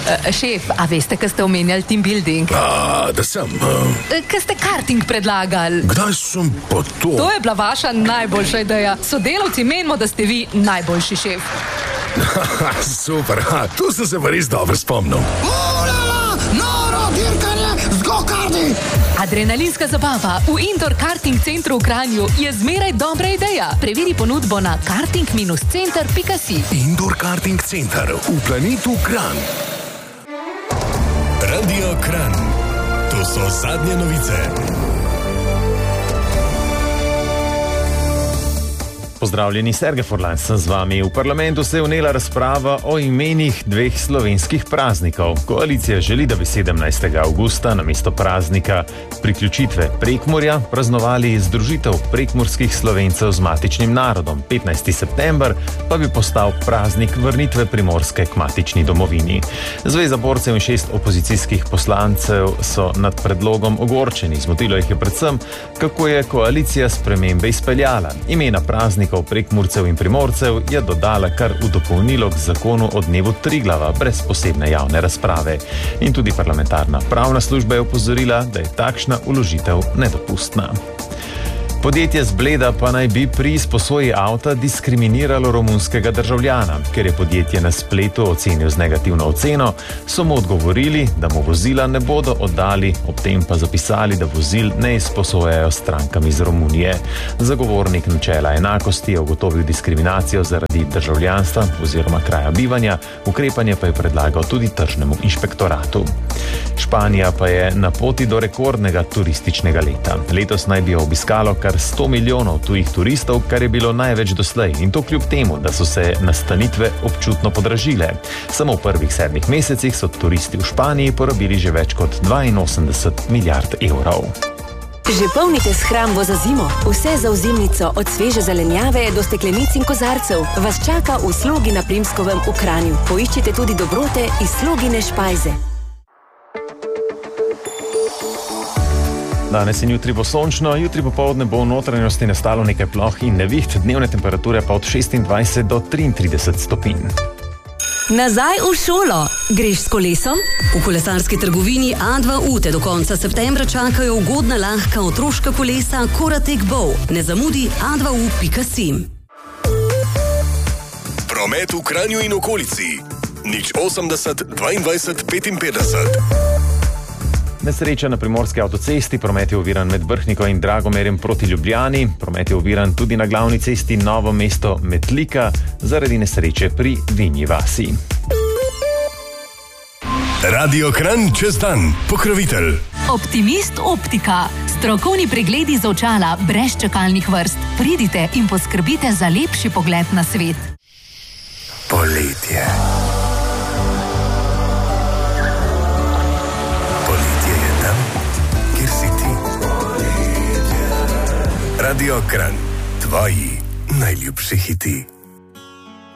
Šef, a veste, kaj ste omenjali team building? Da sem. Kaj ste karting predlagali? Kdaj sem pa to? To je bila vaša najboljša ideja. Sodelavci menimo, da ste vi najboljši šef. Super, tu sem se pa res dobro spomnil. Noro dirkanje z go-karti! Adrenalinska zabava v Indoor Karting Centru v Kranju je zmeraj dobra ideja. Preveri ponudbo na karting-center.si. Indoor Karting Center v Planetu Kranj. Radio Kranj. To so zadnje novice. Pozdravljeni, Sergej Furlan sem z vami. V parlamentu se je vnela razprava o imenih dveh slovenskih praznikov. Koalicija želi, da bi 17. avgusta namesto praznika priključitve Prekmurja praznovali združitev prekmurskih Slovencev z matičnim narodom. 15. september pa bi postal praznik vrnitve Primorske k matični domovini. Zveza borcev in 6 opozicijskih poslancev so nad predlogom ogorčeni. Zmotilo jih je predvsem, kako je koalicija spremembe izpeljala. Imena praznikov Prekmurcev in Primorcev je dodala kar v dopolnilo k zakonu o dnevu Triglava, brez posebne javne razprave. In tudi parlamentarna pravna služba je opozorila, da je takšna vložitev nedopustna. Podjetje z Bleda pa naj bi pri izposoji avta diskriminiralo romunskega državljana. Ker je podjetje na spletu ocenil z negativno oceno, so mu odgovorili, da mu vozila ne bodo oddali, ob tem pa zapisali, da vozil ne izposojajo strankam iz Romunije. Zagovornik načela enakosti je ugotovil diskriminacijo zaradi državljanstva oziroma kraja bivanja, ukrepanje pa je predlagal tudi tržnemu inšpektoratu. Španija pa je na poti do rekordnega turističnega leta. Letos naj bi jo obiskalo kar 100 milijonov tujih turistov, kar je bilo največ doslej, in to kljub temu, da so se nastanitve občutno podražile. Samo v prvih 7 mesecih so turisti v Španiji porabili že več kot 82 milijard evrov. Že polnite shrambo za zimo. Vse za ozimnico, od sveže zelenjave do steklenic in kozarcev, vas čaka v Slogi na Primskovem v Kranju. Poiščite tudi dobrote iz Slogine špajze. Danes in jutri bo sončno, jutri popoldne bo v notranjosti nastalo nekaj ploh in neviht, dnevne temperature pa od 26 do 33 stopinj. Nazaj v šolo. Greš s kolesom? V kolesarski trgovini A2U te do konca septembra čakajo ugodna lahka otroška kolesa Koratek Bow. Ne zamudi a2u.si. Promet v Kranju in okolici. 080 22 55. Nesreča na primorski avtocesti, promet je oviran med Vrhniko in Dragomerjem proti Ljubljani, promet je oviran tudi na glavni cesti Novo mesto-Metlika zaradi nesreče pri Vinji vasi. Radio Kranj čez dan, pokrovitelj. Optimist Optika. Strokovni pregledi za očala brez čakalnih vrst. Pridite in poskrbite za lepši pogled na svet. Poletje. Radio Kranj, tvoji najljubši hiti.